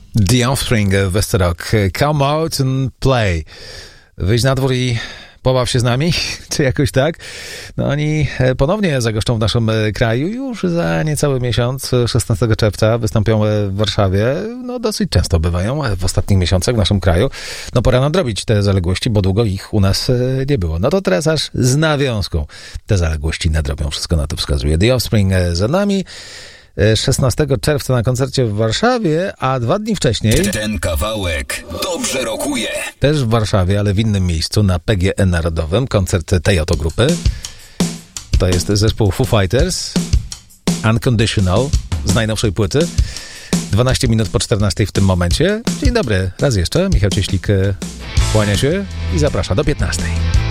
The Offspring, Westerok. Come out and play. Wyjdź na dwór i pobaw się z nami, czy jakoś tak. No oni ponownie zagoszczą w naszym kraju już za niecały miesiąc, 16 czerwca wystąpią w Warszawie. No dosyć często bywają w ostatnich miesiącach w naszym kraju. No pora nadrobić te zaległości, bo długo ich u nas nie było. No to teraz aż z nawiązką te zaległości nadrobią. Wszystko na to wskazuje. The Offspring za nami. 16 czerwca na koncercie w Warszawie, a 2 dni wcześniej... Ten kawałek dobrze rokuje. Też w Warszawie, ale w innym miejscu, na PGE Narodowym, koncert tej oto grupy. To jest zespół Foo Fighters, Unconditional, z najnowszej płyty. 12 minut po 14 w tym momencie. Dzień dobry, raz jeszcze. Michał Cieślik kłania się i zaprasza do 15.